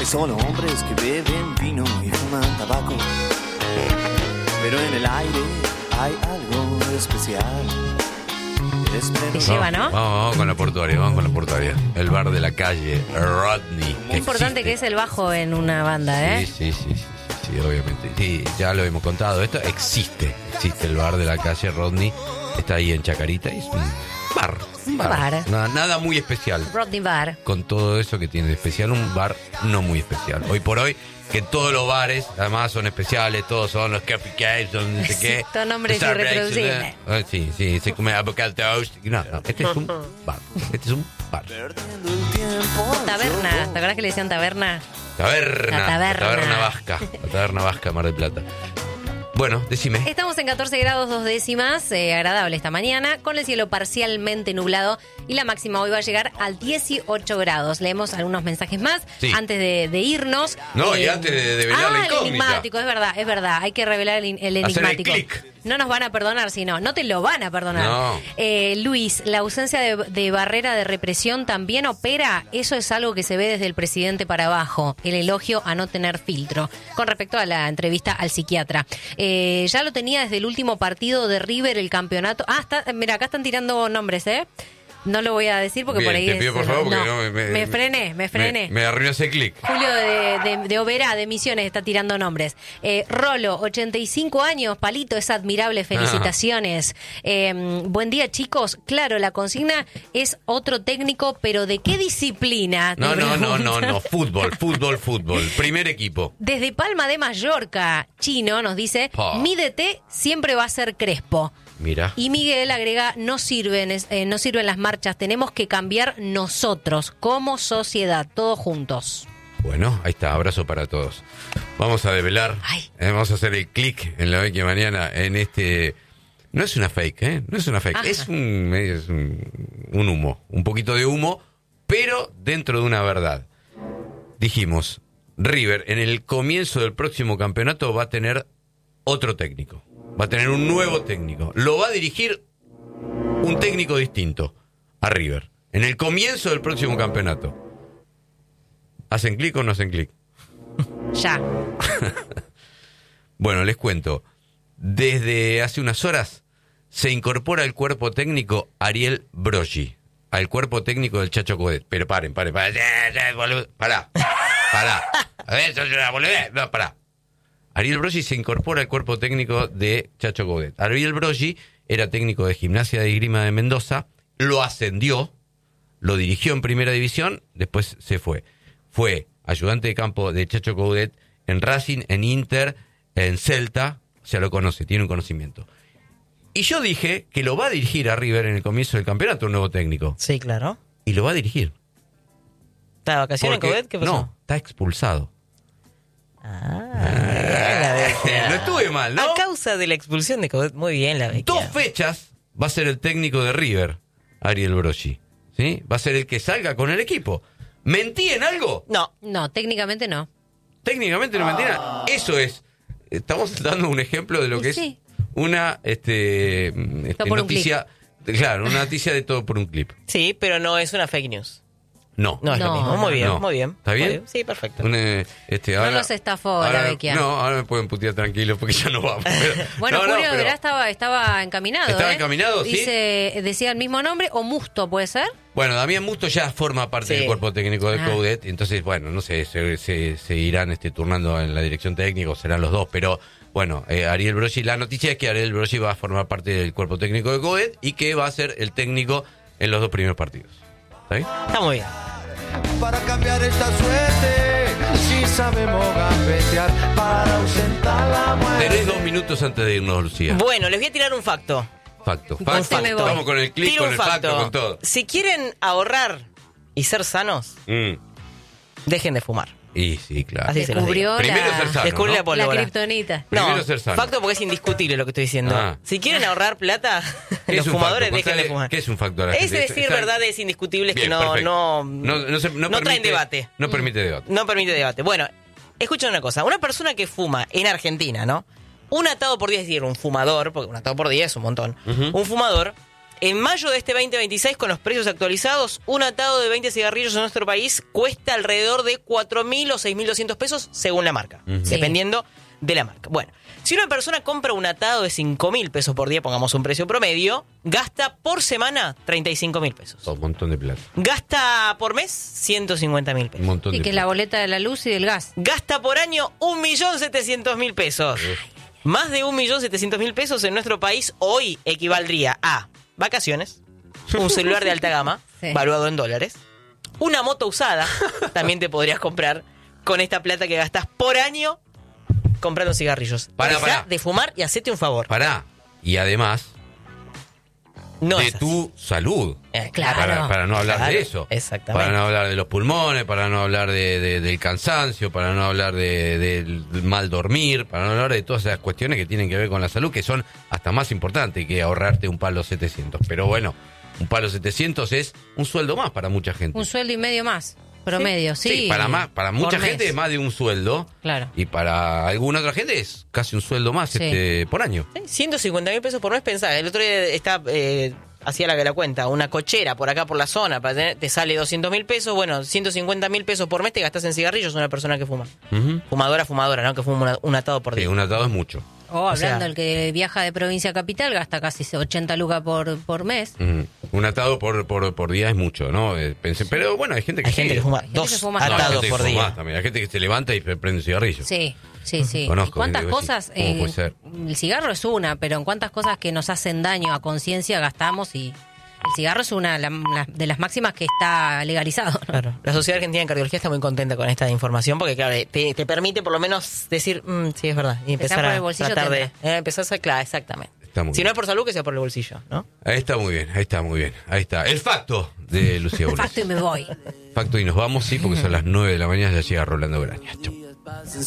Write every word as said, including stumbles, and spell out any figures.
son hombres que beben vino y fuman tabaco. Pero en el aire hay algo especial. Te lleva, ¿no? Vamos, vamos con la portuaria, vamos con la portuaria. El bar de la calle, Rodney. Muy importante que es el bajo en una banda, ¿eh? Sí, sí, sí, sí, sí, sí, obviamente. Sí, ya lo hemos contado. Esto existe, existe el bar de la calle Rodney. Está ahí en Chacarita y es un bar. Un bar. bar. Nada, nada muy especial. Rodney Bar. Con todo eso que tiene de especial, un bar no muy especial. Hoy por hoy, que todos los bares, además, son especiales, todos son los Coffee Cakes, son no sé qué. Todos nombres Starbucks, irreproducibles. ¿no? Sí, sí, se come avocado toast. No, no, este es un bar. Este es un bar. Taberna. ¿Te acuerdas que le decían taberna? Taberna. La taberna. La taberna vasca. La taberna vasca, Mar del Plata. Bueno, decime. Estamos en catorce grados dos décimas, eh, agradable esta mañana, con el cielo parcialmente nublado y la máxima hoy va a llegar a dieciocho grados. Leemos algunos mensajes más Sí. antes de, de irnos. No, Eh, y antes de develar ah, la el incógnita. enigmático, es verdad, es verdad. Hay que revelar el, el Hacer el enigmático. clic. No nos van a perdonar, si no, no te lo van a perdonar. No. Eh, Luis, ¿la ausencia de, de barrera de represión también opera? Eso es algo que se ve desde el presidente para abajo, el elogio a no tener filtro. Con respecto a la entrevista al psiquiatra. Eh, ya lo tenía desde el último partido de River, el campeonato. Ah, está, mira, acá están tirando nombres, ¿eh? No lo voy a decir porque Bien, por ahí te es- pido por favor porque no, no, me, me, me frené, me frené. Me, me arruinó ese clic. Julio de, de, de Oberá, de Misiones, está tirando nombres. Eh, Rolo, ochenta y cinco años, Palito, es admirable, felicitaciones. Eh, buen día, chicos. Claro, la consigna es otro técnico, pero ¿de qué disciplina? No, Te no, no, pregunta. no, no. Fútbol, fútbol, fútbol. Primer equipo. Desde Palma de Mallorca, Chino nos dice, Pa. mi D T siempre va a ser Crespo. Mira. Y Miguel agrega, no sirven, es- eh, no sirven las marchas, tenemos que cambiar nosotros, como sociedad, todos juntos. Bueno, ahí está, abrazo para todos. Vamos a develar, Ay. eh, vamos a hacer el clic en la Vecchia Mañana en este... No es una fake, ¿eh? No es una fake, Ajá. es, un, es un, un humo, un poquito de humo, pero dentro de una verdad. Dijimos, River en el comienzo del próximo campeonato va a tener otro técnico, va a tener un nuevo técnico, lo va a dirigir un técnico distinto a River, en el comienzo del próximo campeonato. ¿Hacen clic o no hacen clic? Ya. Bueno, les cuento. Desde hace unas horas se incorpora al cuerpo técnico Ariel Broggi, al cuerpo técnico del Chacho Coudet. Pero paren, paren, paren. Ya, ya, boludo. Pará, pará. A ver, eso es una boludez. No, pará. Ariel Broggi se incorpora al cuerpo técnico de Chacho Coudet. Ariel Broggi era técnico de Gimnasia de Esgrima de Mendoza, lo ascendió, lo dirigió en Primera División, después se fue. Fue ayudante de campo de Chacho Coudet en Racing, en Inter, en Celta, o sea, lo conoce, tiene un conocimiento. Y yo dije que lo va a dirigir a River en el comienzo del campeonato, un nuevo técnico. Sí, claro. Y lo va a dirigir. ¿Está de vacaciones en Porque- Coudet? ¿Qué pasó? No, está expulsado. Ah, bien, la Vecchia. No estuve mal, ¿no? A causa de la expulsión de Coudet, muy bien la Vecchia. Dos fechas va a ser el técnico de River, Ariel Broggi. ¿Sí? Va a ser el que salga con el equipo. ¿Mentí en algo? No, No, técnicamente no. Técnicamente no mentí nada. Eso es. Estamos dando un ejemplo de lo Y que sí. es una este, este, Todo por un noticia. Claro, una noticia de todo por un clip. sí, pero no es una fake news. No. No es No, lo mismo. no, Muy bien, no. muy bien. ¿Está bien? Muy Sí, perfecto. Un, eh, este, No ahora- nos estafó la ahora- Vecchia. No, ahora me pueden putear tranquilo porque ya no vamos. Pero- Bueno, no, no, Julio de pero- Verá estaba, estaba encaminado. ¿Estaba ¿eh? encaminado, sí? Dice, decía el mismo nombre, o Musto, ¿puede ser? Bueno, Damián Musto ya forma parte Sí. del cuerpo técnico de Ah. Coudet, entonces, bueno, no sé, se, se, se irán este, turnando en la dirección técnica o serán los dos, pero bueno, eh, Ariel Broggi, la noticia es que Ariel Broggi va a formar parte del cuerpo técnico de Coudet y que va a ser el técnico en los dos primeros partidos. ¿Está bien? Está muy bien. Para cambiar esta suerte, si sabemos gambetear para ausentar la muerte. Tenés dos minutos antes de irnos, Lucía. Bueno, les voy a tirar un facto. Facto, Un facto. facto. Vamos con el clic, Tiro con un el facto, con todo. Si quieren ahorrar y ser sanos, Mm. dejen de fumar. Y sí, claro. Así se los Descubrió digo. Primero la, ser sano, Descubrí ¿no? la la pólvora. kriptonita. Primero No, ser sano. facto porque es indiscutible lo que estoy diciendo. Ah. Si quieren ahorrar plata, ¿Qué los es un fumadores facto? dejen de Contale, fumar. ¿qué es un facto a la Es gente? decir Está- verdades indiscutibles Bien, que no, perfecto. no, no, no, se- no no traen permite- debate. No permite debate. No permite debate. Bueno, escuchen una cosa. Una persona que fuma en Argentina, ¿no? Un atado por día, es decir, un fumador, porque un atado por día es un montón. Ujú. Un fumador En mayo de este veinte veintiséis, con los precios actualizados, un atado de veinte cigarrillos en nuestro país cuesta alrededor de cuatro mil o seis mil doscientos pesos según la marca, uh-huh. dependiendo de la marca. Bueno, si una persona compra un atado de cinco mil pesos por día, pongamos un precio promedio, gasta por semana treinta y cinco mil pesos. Un montón de plata. Gasta por mes ciento cincuenta mil pesos. Un montón y de que plata. la boleta de la luz y del gas. Gasta por año un millón setecientos mil pesos. Ay. Más de un millón setecientos mil pesos en nuestro país hoy equivaldría a vacaciones, un celular de alta gama, sí. valuado en dólares, una moto usada, también te podrías comprar con esta plata que gastás por año comprando cigarrillos. Pará, Dejá pará. de fumar y hacete un favor. Pará. Y además, no de es tu salud. Eh, claro. Para, para no hablar Claro, de eso. exactamente. Para no hablar de los pulmones, para no hablar de, de- del cansancio, para no hablar de, del mal dormir, para no hablar de todas esas cuestiones que tienen que ver con la salud, que son hasta más importantes que ahorrarte un palo setecientos. Pero bueno, un palo setecientos es un sueldo más para mucha gente. Un sueldo y medio más, promedio, sí. Sí, para, más, para mucha por gente mes. es más de un sueldo. Claro. Y para alguna otra gente es casi un sueldo más Sí. este, por año. Sí, ciento cincuenta mil pesos por mes, pensá. El otro día está, eh, hacía la, la cuenta, una cochera por acá por la zona, para tener, te sale doscientos mil pesos, bueno, ciento cincuenta mil pesos por mes te gastás en cigarrillos una persona que fuma. Ujú. Fumadora, fumadora, ¿no? Que fuma una- un atado por Sí, día. un atado es mucho. O O hablando, sea- el que viaja de provincia a capital gasta casi ochenta lucas por, por mes. Ujú. Un atado por, por, por día es mucho, ¿no? Eh, pensé, pero bueno, hay gente que Hay gente sí. que fuma Hay gente dos que fuma No, hay atados gente que por fuma día. más también. Hay gente que se levanta y prende un cigarrillo. Sí, sí, sí. Conozco ¿Y cuántas gente que sí. cosas? ¿Cómo puede eh, ser? el cigarro es una, pero en cuántas cosas que nos hacen daño a conciencia gastamos y el cigarro es una la- la- de las máximas que está legalizado, ¿no? Claro. La Sociedad Argentina de Cardiología está muy contenta con esta información porque, claro, te, te permite por lo menos decir, "Mm, sí, es verdad, y Empezar empezar por a el bolsillo tratar de... tendrá. Eh, empezar a... Claro, exactamente. Está muy Si bien. no es por salud, que sea por el bolsillo, ¿no? Ahí está muy bien, ahí está muy bien. Ahí está. El facto de Lucía Burles. Facto y me voy. Facto y nos vamos, sí, porque son las nueve de la mañana, ya llega Rolando Graña. Chau.